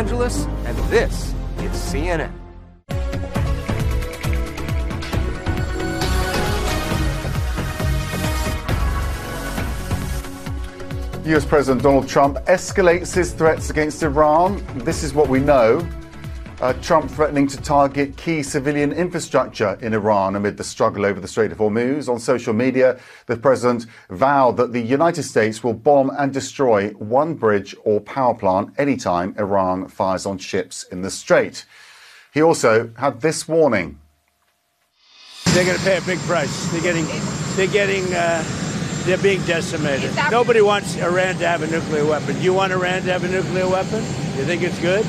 Angeles, and this is CNN. US President Donald Trump escalates his threats against Iran. This is what we know. Trump threatening to target key civilian infrastructure in Iran amid the struggle over the Strait of Hormuz. On social media, the president vowed that the United States will bomb and destroy one bridge or power plant anytime Iran fires on ships in the Strait. He also had this warning. They're going to pay a big price. They're being decimated. Nobody wants Iran to have a nuclear weapon. You want Iran to have a nuclear weapon? You think it's good?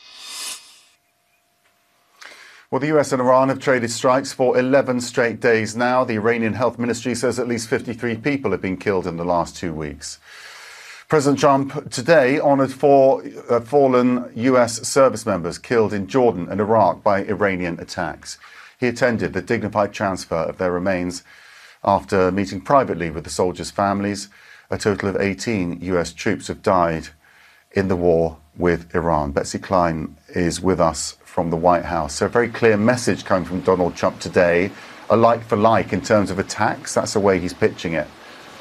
Well, the US and Iran have traded strikes for 11 straight days now. The Iranian Health Ministry says at least 53 people have been killed in the last 2 weeks. President Trump today honoured four fallen US service members killed in Jordan and Iraq by Iranian attacks. He attended the dignified transfer of their remains after meeting privately with the soldiers' families. A total of 18 US troops have died in the war with Iran. Betsy Klein is with us from the White House. So a very clear message coming from Donald Trump today, a like for like in terms of attacks. That's the way he's pitching it.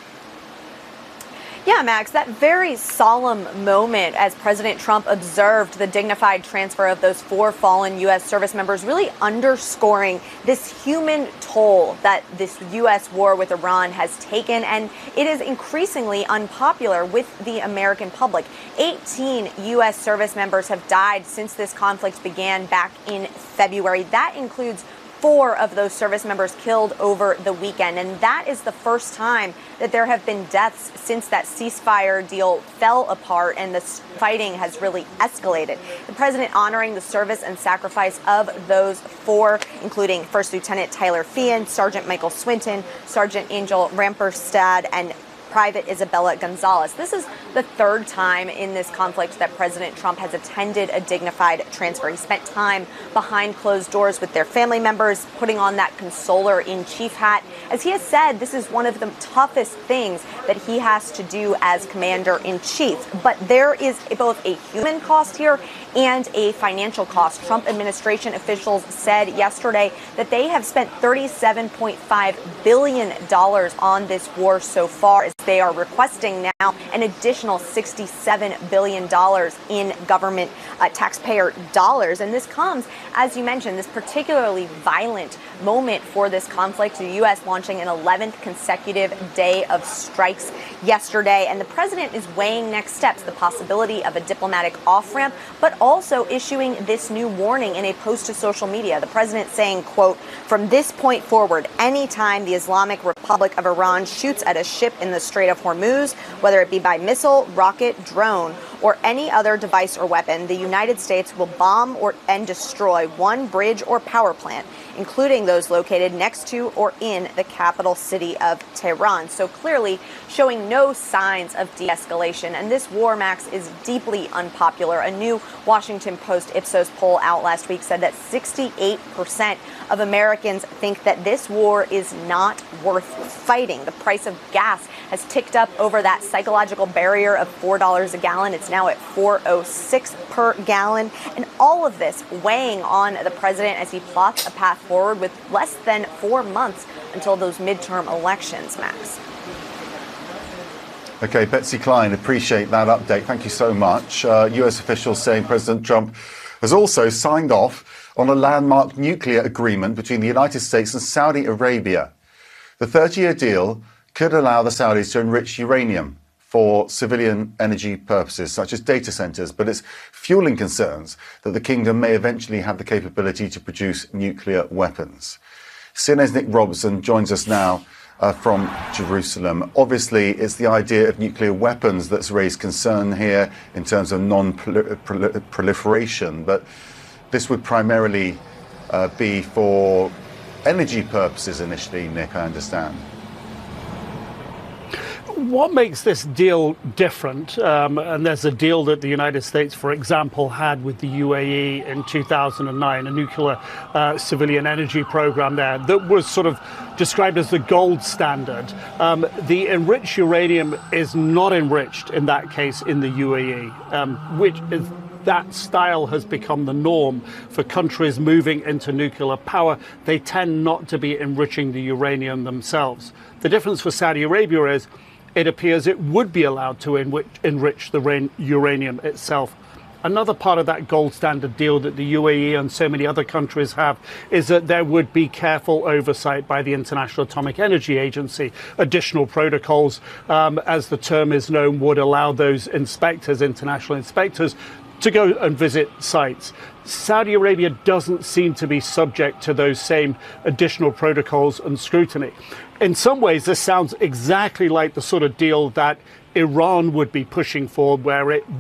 Yeah, Max, that very solemn moment as President Trump observed the dignified transfer of those 4 fallen U.S. service members, really underscoring this human toll that this U.S. war with Iran has taken. And it is increasingly unpopular with the American public. 18 U.S. service members have died since this conflict began back in February. That includes 4 of those service members killed over the weekend. And that is the first time that there have been deaths since that ceasefire deal fell apart and the fighting has really escalated. The president honoring the service and sacrifice of those 4, including First Lieutenant Tyler Feehan, Sergeant Michael Swinton, Sergeant Angel Ramperstad, and Private Isabella Gonzalez. This is the 3rd time in this conflict that President Trump has attended a dignified transfer. He spent time behind closed doors with their family members, putting on that consoler-in-chief hat. As he has said, this is one of the toughest things that he has to do as commander-in-chief. But there is both a human cost here and a financial cost. Trump administration officials said yesterday that they have spent $37.5 billion on this war so far, as they are requesting now an additional $67 billion in government taxpayer dollars. And this comes, as you mentioned, this particularly violent moment for this conflict, the U.S. launching an 11th consecutive day of strikes yesterday. And the president is weighing next steps, the possibility of a diplomatic off-ramp, but also issuing this new warning in a post to social media. The president saying, quote, "From this point forward, anytime the Islamic Republic of Iran shoots at a ship in the Strait of Hormuz, whether it be by missile, rocket, drone, or any other device or weapon, the United States will bomb and destroy one bridge or power plant, including those located next to or in the capital city of Tehran." So clearly showing no signs of de-escalation. And this war, Max, is deeply unpopular. A new Washington Post Ipsos poll out last week said that 68% of Americans think that this war is not worth fighting. The price of gas has ticked up over that psychological barrier of $4 a gallon. It's now at $4.06 per gallon. And all of this weighing on the president as he plots a path forward with less than 4 months until those midterm elections, Max. Okay, Betsy Klein, appreciate that update. Thank you so much. US officials saying President Trump has also signed off on a landmark nuclear agreement between the United States and Saudi Arabia. The 30-year deal could allow the Saudis to enrich uranium for civilian energy purposes, such as data centers, but it's fueling concerns that the kingdom may eventually have the capability to produce nuclear weapons. CNN's Nick Robertson joins us now from Jerusalem. Obviously, it's the idea of nuclear weapons that's raised concern here in terms of non-proliferation, but this would primarily be for energy purposes initially, Nick, I understand. What makes this deal different, and there's a deal that the United States, for example, had with the UAE in 2009, a nuclear civilian energy program there that was sort of described as the gold standard. The enriched uranium is not enriched in that case in the UAE, which is that style has become the norm for countries moving into nuclear power. They tend not to be enriching the uranium themselves. The difference for Saudi Arabia is it appears it would be allowed to enrich the uranium itself. Another part of that gold standard deal that the UAE and so many other countries have is that there would be careful oversight by the International Atomic Energy Agency. Additional protocols, as the term is known, would allow those inspectors, international inspectors, to go and visit sites. Saudi Arabia doesn't seem to be subject to those same additional protocols and scrutiny. In some ways, this sounds exactly like the sort of deal that Iran would be pushing for, where it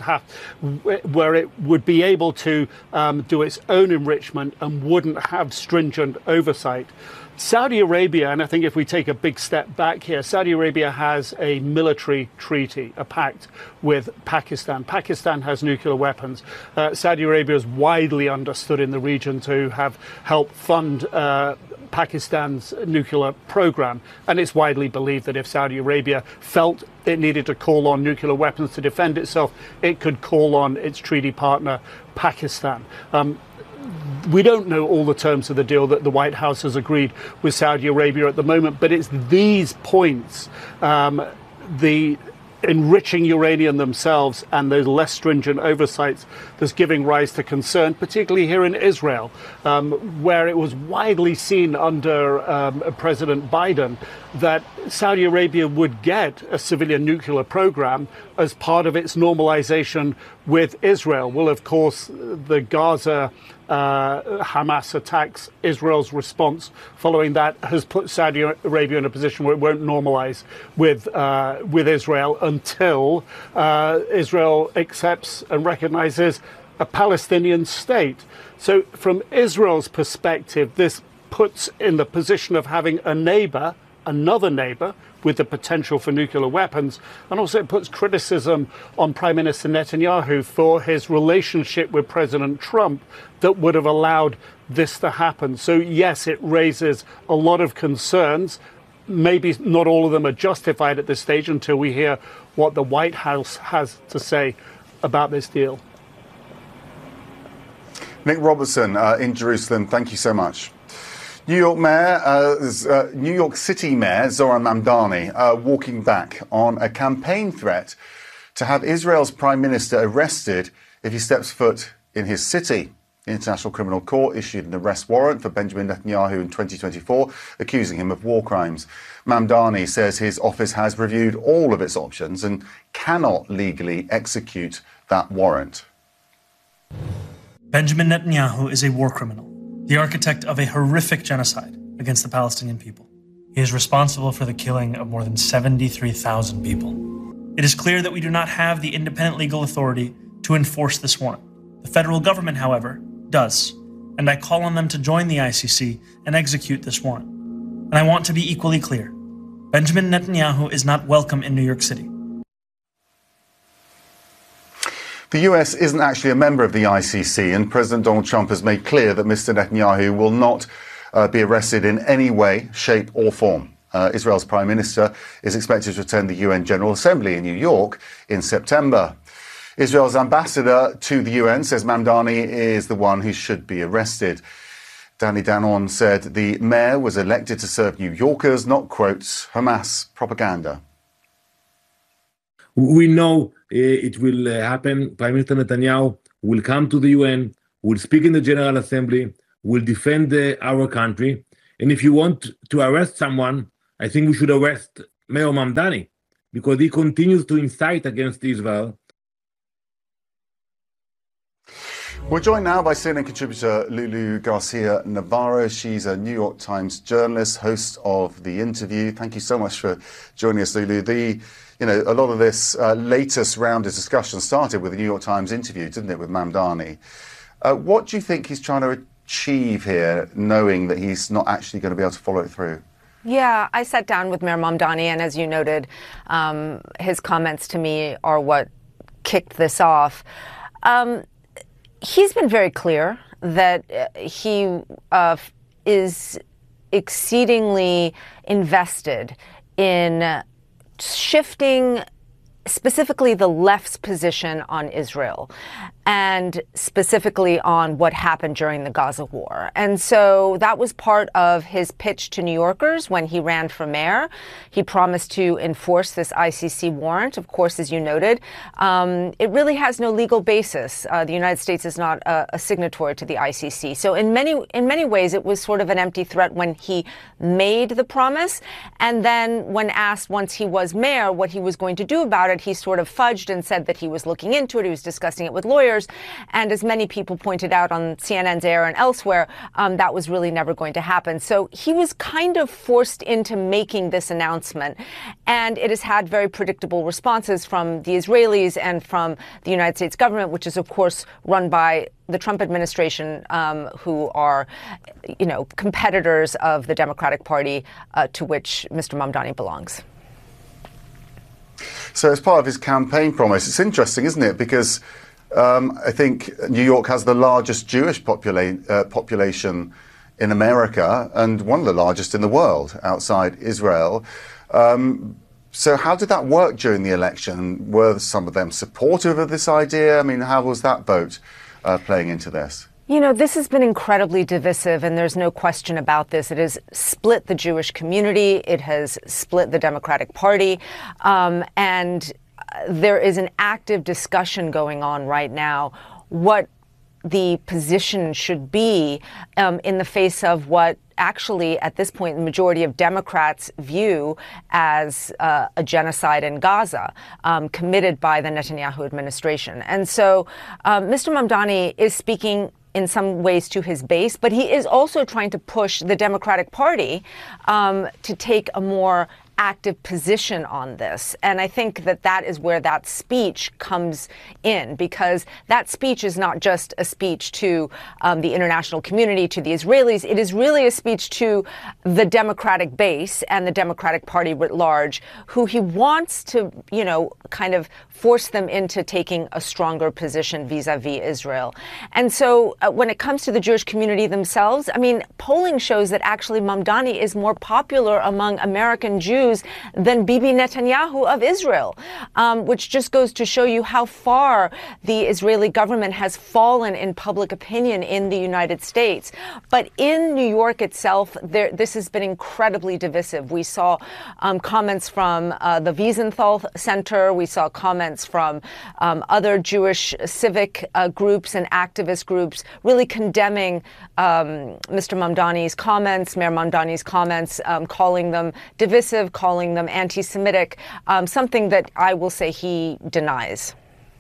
would be able to do its own enrichment and wouldn't have stringent oversight. Saudi Arabia, and I think if we take a big step back here, Saudi Arabia has a military treaty, a pact with Pakistan. Pakistan has nuclear weapons. Saudi Arabia is widely understood in the region to have helped fund Pakistan's nuclear program, and it's widely believed that if Saudi Arabia felt it needed to call on nuclear weapons to defend itself, it could call on its treaty partner, Pakistan. We don't know all the terms of the deal that the White House has agreed with Saudi Arabia at the moment, but it's these points, the enriching uranium themselves and those less stringent oversights, that's giving rise to concern, particularly here in Israel, where it was widely seen under President Biden that Saudi Arabia would get a civilian nuclear program as part of its normalization with Israel. Well, of course, the Gaza Hamas attacks, Israel's response following that has put Saudi Arabia in a position where it won't normalize with Israel until Israel accepts and recognizes a Palestinian state. So from Israel's perspective, this puts in the position of having a neighbor, another neighbor, with the potential for nuclear weapons. And also it puts criticism on Prime Minister Netanyahu for his relationship with President Trump that would have allowed this to happen. So yes, it raises a lot of concerns. Maybe not all of them are justified at this stage until we hear what the White House has to say about this deal. Nick Robertson in Jerusalem, thank you so much. New York City Mayor Zohran Mamdani walking back on a campaign threat to have Israel's Prime Minister arrested if he steps foot in his city. The International Criminal Court issued an arrest warrant for Benjamin Netanyahu in 2024, accusing him of war crimes. Mamdani says his office has reviewed all of its options and cannot legally execute that warrant. Benjamin Netanyahu is a war criminal, the architect of a horrific genocide against the Palestinian people. He is responsible for the killing of more than 73,000 people. It is clear that we do not have the independent legal authority to enforce this warrant. The federal government, however, does, and I call on them to join the ICC and execute this warrant. And I want to be equally clear. Benjamin Netanyahu is not welcome in New York City. The US isn't actually a member of the ICC, and President Donald Trump has made clear that Mr. Netanyahu will not be arrested in any way, shape or form. Israel's Prime Minister is expected to attend the UN General Assembly in New York in September. Israel's ambassador to the UN says Mamdani is the one who should be arrested. Danny Danon said the mayor was elected to serve New Yorkers, not, quotes, Hamas propaganda. We know it will happen. Prime Minister Netanyahu will come to the UN, will speak in the General Assembly, will defend our country. And if you want to arrest someone, I think we should arrest Mayor Mamdani, because he continues to incite against Israel. We're joined now by CNN contributor Lulu Garcia Navarro. She's a New York Times journalist, host of The Interview. Thank you so much for joining us, Lulu. A lot of this latest round of discussion started with the New York Times interview, didn't it, with Mamdani? What do you think he's trying to achieve here, knowing that he's not actually going to be able to follow it through? Yeah, I sat down with Mayor Mamdani, and as you noted, his comments to me are what kicked this off. He's been very clear that he is exceedingly invested in shifting specifically the left's position on Israel and specifically on what happened during the Gaza war. And so that was part of his pitch to New Yorkers when he ran for mayor. He promised to enforce this ICC warrant. Of course, as you noted, it really has no legal basis. The United States is not a signatory to the ICC. So in many ways, it was sort of an empty threat when he made the promise. And then when asked once he was mayor what he was going to do about it, he sort of fudged and said that he was looking into it. He was discussing it with lawyers. And as many people pointed out on CNN's Air and elsewhere, that was really never going to happen. So he was kind of forced into making this announcement. And it has had very predictable responses from the Israelis and from the United States government, which is, of course, run by the Trump administration, who are, competitors of the Democratic Party, to which Mr. Mamdani belongs. So as part of his campaign promise, it's interesting, isn't it? Because I think New York has the largest Jewish population in America and one of the largest in the world outside Israel. So how did that work during the election? Were some of them supportive of this idea? I mean, how was that vote playing into this? This has been incredibly divisive, and there's no question about this. It has split the Jewish community. It has split the Democratic Party. And there is an active discussion going on right now what the position should be in the face of what actually, at this point, the majority of Democrats view as a genocide in Gaza committed by the Netanyahu administration. And so Mr. Mamdani is speaking in some ways to his base, but he is also trying to push the Democratic Party to take a more active position on this. And I think that is where that speech comes in, because that speech is not just a speech to the international community, to the Israelis. It is really a speech to the Democratic base and the Democratic Party writ large, who he wants to, kind of force them into taking a stronger position vis-a-vis Israel. And so when it comes to the Jewish community themselves, I mean, polling shows that actually Mamdani is more popular among American Jews than Bibi Netanyahu of Israel, which just goes to show you how far the Israeli government has fallen in public opinion in the United States. But in New York itself, this has been incredibly divisive. We saw comments from the Wiesenthal Center. We saw comments from other Jewish civic groups and activist groups really condemning Mr. Mamdani's comments, Mayor Mamdani's comments, calling them divisive, calling them anti-Semitic, something that I will say he denies.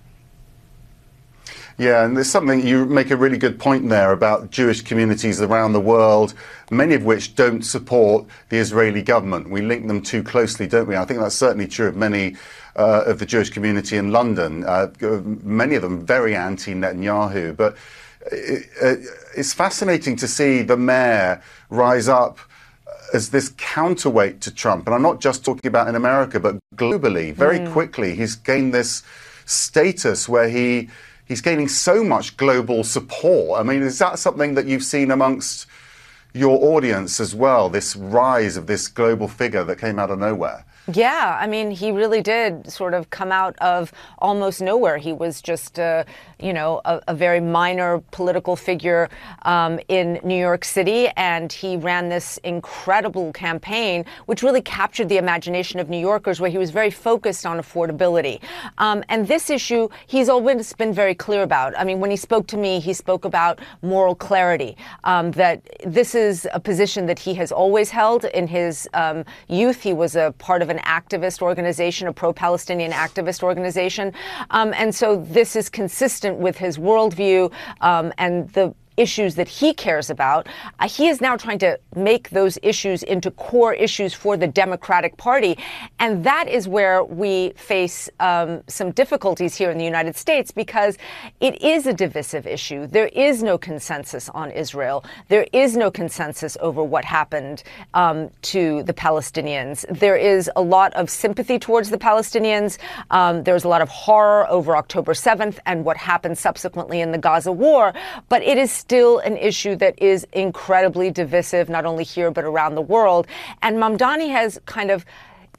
Yeah, and there's something, you make a really good point there about Jewish communities around the world, many of which don't support the Israeli government. We link them too closely, don't we? I think that's certainly true of many of the Jewish community in London, many of them very anti-Netanyahu. But it's fascinating to see the mayor rise up as this counterweight to Trump. And I'm not just talking about in America, but globally. Very quickly, he's gained this status where he's gaining so much global support. I mean, is that something that you've seen amongst your audience as well, this rise of this global figure that came out of nowhere? Yeah, I mean, he really did sort of come out of almost nowhere. He was just, a very minor political figure in New York City, and he ran this incredible campaign, which really captured the imagination of New Yorkers, where he was very focused on affordability. And this issue, he's always been very clear about. I mean, when he spoke to me, he spoke about moral clarity, that this is a position that he has always held. In his youth, he was a part of an activist organization, a pro-Palestinian activist organization. And so this is consistent with his worldview and the issues that he cares about. He is now trying to make those issues into core issues for the Democratic Party. And that is where we face some difficulties here in the United States, because it is a divisive issue. There is no consensus on Israel. There is no consensus over what happened to the Palestinians. There is a lot of sympathy towards the Palestinians. There's a lot of horror over October 7th and what happened subsequently in the Gaza war. But it is still an issue that is incredibly divisive, not only here but around the world. And Mamdani has kind of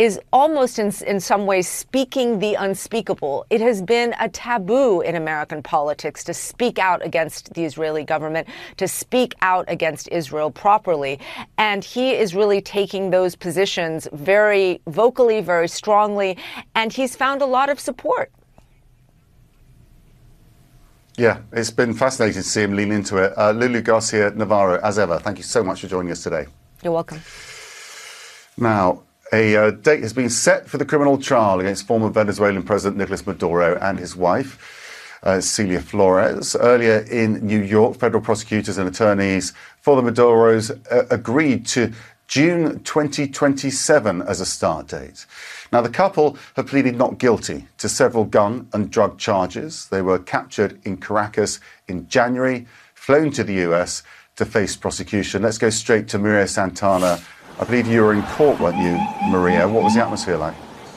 is almost in some ways speaking the unspeakable. It has been a taboo in American politics to speak out against the Israeli government, to speak out against Israel properly. And he is really taking those positions very vocally, very strongly, and he's found a lot of support. Yeah, it's been fascinating to see him lean into it. Lulu Garcia-Navarro, as ever, thank you so much for joining us today. You're welcome. Now, a date has been set for the criminal trial against former Venezuelan President Nicolas Maduro and his wife, Celia Flores. Earlier in New York, federal prosecutors and attorneys for the Maduros agreed to June 2027 as a start date. Now, the couple have pleaded not guilty to several gun and drug charges. They were captured in Caracas in January, flown to the US to face prosecution. Let's go straight to Maria Santana. I believe you were in court, weren't you, Maria? What was the atmosphere like?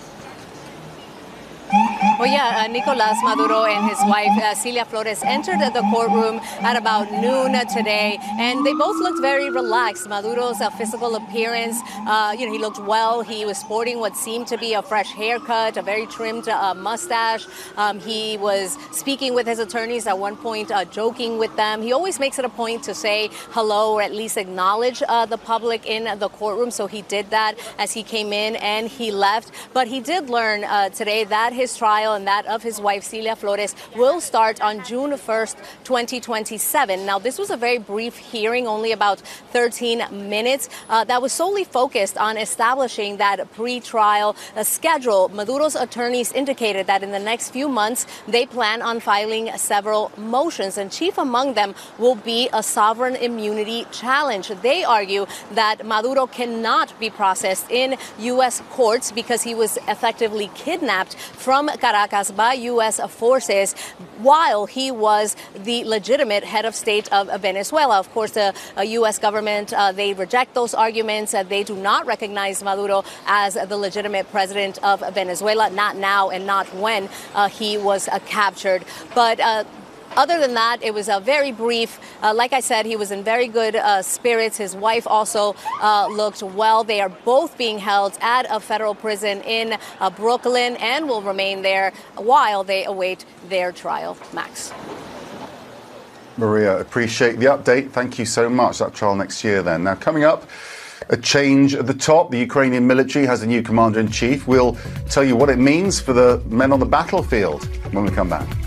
Well, yeah, Nicolas Maduro and his wife, Celia Flores, entered the courtroom at about noon today, and they both looked very relaxed. Maduro's physical appearance, he looked well. He was sporting what seemed to be a fresh haircut, a very trimmed mustache. He was speaking with his attorneys at one point, joking with them. He always makes it a point to say hello or at least acknowledge the public in the courtroom, so he did that as he came in and he left. But he did learn today that his trial and that of his wife, Celia Flores, will start on June 1st, 2027. Now, this was a very brief hearing, only about 13 minutes, that was solely focused on establishing that pre-trial schedule. Maduro's attorneys indicated that in the next few months, they plan on filing several motions, and chief among them will be a sovereign immunity challenge. They argue that Maduro cannot be processed in U.S. courts because he was effectively kidnapped from Caracas by U.S. forces while he was the legitimate head of state of Venezuela. Of course, the U.S. government, they reject those arguments. They do not recognize Maduro as the legitimate president of Venezuela, not now and not when he was captured. But other than that, it was a very brief. Like I said, he was in very good spirits. His wife also looked well. They are both being held at a federal prison in Brooklyn and will remain there while they await their trial. Max. Maria, appreciate the update. Thank you so much. That trial next year then. Now, coming up, a change at the top. The Ukrainian military has a new commander-in-chief. We'll tell you what it means for the men on the battlefield when we come back.